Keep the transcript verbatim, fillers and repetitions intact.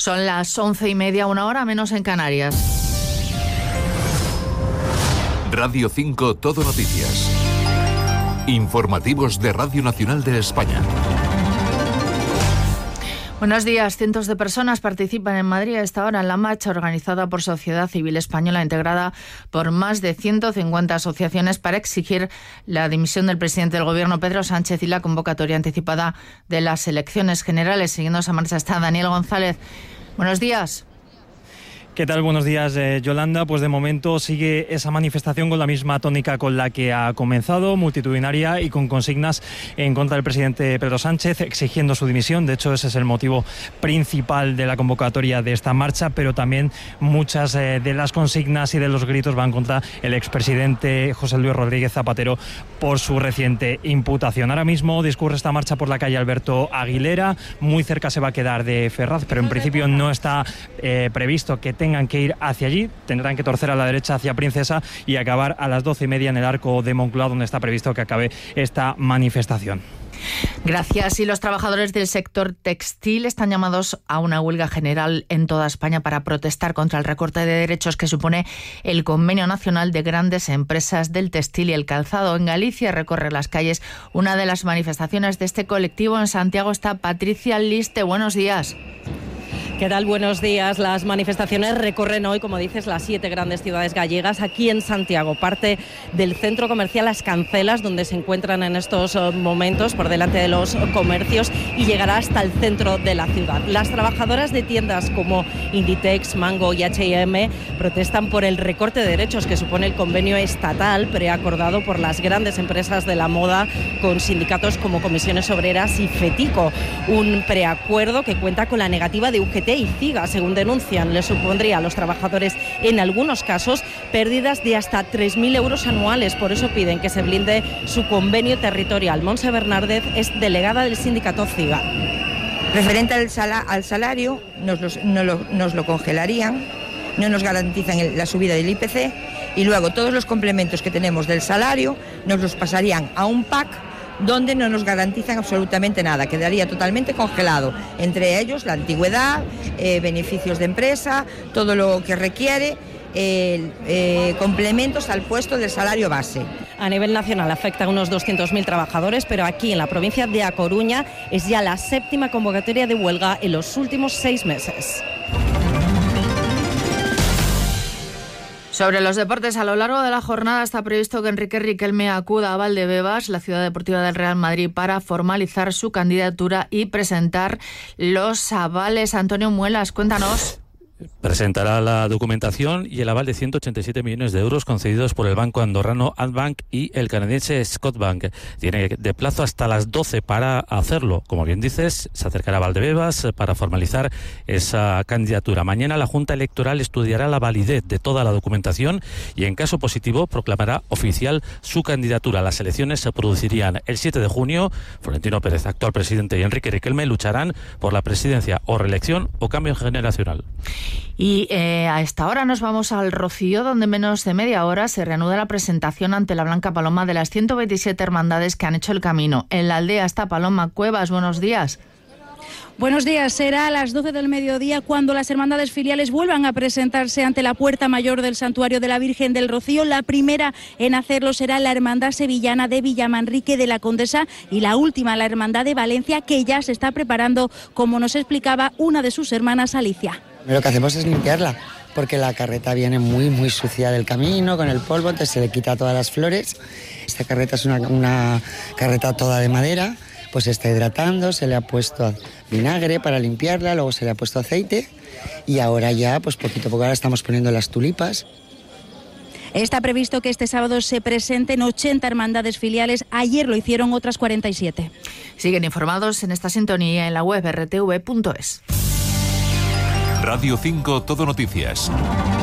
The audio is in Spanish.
Son las once y media, una hora menos en Canarias. Radio cinco Todo Noticias. Informativos de Radio Nacional de España. Buenos días. Cientos de personas participan en Madrid a esta hora en la marcha organizada por Sociedad Civil Española, integrada por más de ciento cincuenta asociaciones, para exigir la dimisión del presidente del Gobierno, Pedro Sánchez, y la convocatoria anticipada de las elecciones generales. Siguiendo esa marcha está Daniel González. Buenos días. ¿Qué tal? Buenos días, eh, Yolanda. Pues de momento sigue esa manifestación con la misma tónica con la que ha comenzado, multitudinaria y con consignas en contra del presidente Pedro Sánchez, exigiendo su dimisión. De hecho, ese es el motivo principal de la convocatoria de esta marcha, pero también muchas eh, de las consignas y de los gritos van contra el expresidente José Luis Rodríguez Zapatero por su reciente imputación. Ahora mismo discurre esta marcha por la calle Alberto Aguilera. Muy cerca se va a quedar de Ferraz, pero en principio no está eh, previsto que tengan que ir hacia allí, tendrán que torcer a la derecha hacia Princesa y acabar a las doce y media en el Arco de Moncloa, donde está previsto que acabe esta manifestación. Gracias. Y los trabajadores del sector textil están llamados a una huelga general en toda España para protestar contra el recorte de derechos que supone el Convenio Nacional de Grandes Empresas del Textil y el Calzado. En Galicia recorre las calles una de las manifestaciones de este colectivo. En Santiago está Patricia Liste. Buenos días. ¿Qué tal? Buenos días. Las manifestaciones recorren hoy, como dices, las siete grandes ciudades gallegas. Aquí en Santiago, parte del centro comercial Las Cancelas, donde se encuentran en estos momentos por delante de los comercios, y llegará hasta el centro de la ciudad. Las trabajadoras de tiendas como Inditex, Mango y H y M protestan por el recorte de derechos que supone el convenio estatal preacordado por las grandes empresas de la moda con sindicatos como Comisiones Obreras y FETICO. Un preacuerdo que cuenta con la negativa de U G T y CIGA, según denuncian, le supondría a los trabajadores en algunos casos pérdidas de hasta tres mil euros anuales. Por eso piden que se blinde su convenio territorial. Montse Bernárdez es delegada del sindicato CIGA. Referente al, sala, al salario, nos, los, no lo, nos lo congelarían, no nos garantizan el, la subida del I P C, y luego todos los complementos que tenemos del salario nos los pasarían a un P A C donde no nos garantizan absolutamente nada, quedaría totalmente congelado, entre ellos la antigüedad, eh, beneficios de empresa, todo lo que requiere eh, eh, complementos al puesto del salario base. A nivel nacional afecta a unos doscientos mil trabajadores, pero aquí en la provincia de A Coruña es ya la séptima convocatoria de huelga en los últimos seis meses. Sobre los deportes, a lo largo de la jornada está previsto que Enrique Riquelme acuda a Valdebebas, la ciudad deportiva del Real Madrid, para formalizar su candidatura y presentar los avales. Antonio Muelas, cuéntanos. Presentará la documentación y el aval de ciento ochenta y siete millones de euros concedidos por el banco andorrano Andbank y el canadiense Scotiabank. Tiene de plazo hasta las doce para hacerlo. Como bien dices, se acercará a Valdebebas para formalizar esa candidatura. Mañana la Junta Electoral estudiará la validez de toda la documentación y, en caso positivo, proclamará oficial su candidatura. Las elecciones se producirían el siete de junio. Florentino Pérez, actual presidente, y Enrique Riquelme lucharán por la presidencia o reelección o cambio generacional. Y eh, a esta hora nos vamos al Rocío, donde en menos de media hora se reanuda la presentación ante la Blanca Paloma de las ciento veintisiete hermandades que han hecho el camino. En la aldea está Paloma Cuevas. Buenos días. Buenos días. Será a las doce del mediodía cuando las hermandades filiales vuelvan a presentarse ante la puerta mayor del Santuario de la Virgen del Rocío. La primera en hacerlo será la Hermandad Sevillana de Villamanrique de la Condesa y la última, la Hermandad de Valencia, que ya se está preparando, como nos explicaba una de sus hermanas, Alicia. Lo que hacemos es limpiarla, porque la carreta viene muy, muy sucia del camino, con el polvo, entonces se le quita todas las flores. Esta carreta es una, una carreta toda de madera, pues se está hidratando, se le ha puesto vinagre para limpiarla, luego se le ha puesto aceite y ahora ya, pues poquito a poco, ahora estamos poniendo las tulipas. Está previsto que este sábado se presenten ochenta hermandades filiales. Ayer lo hicieron otras cuarenta y siete. Siguen informados en esta sintonía en la web erre te ve punto es. Radio cinco Todo Noticias.